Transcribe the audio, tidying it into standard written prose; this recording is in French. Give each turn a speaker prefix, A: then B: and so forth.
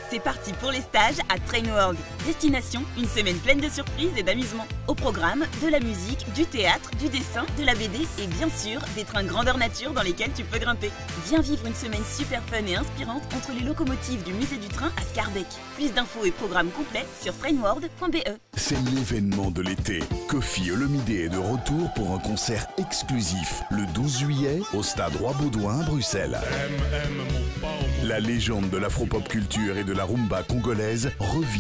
A: C'est parti pour les stages à Trainworld. Destination, une semaine pleine de surprises et d'amusement. Au programme, de la musique, du théâtre, du dessin, de la BD et bien sûr, des trains grandeur nature dans lesquels tu peux grimper. Viens vivre une semaine super fun et inspirante entre les locomotives du musée du train à Scarbeck. Plus d'infos et programmes complets sur trainworld.be.
B: C'est l'événement de l'été. Kofi Olomide est de retour pour un concert exclusif le 12 juillet au stade Roi-Baudouin à Bruxelles. La légende de l'afro-pop culture et de la rumba congolaise revit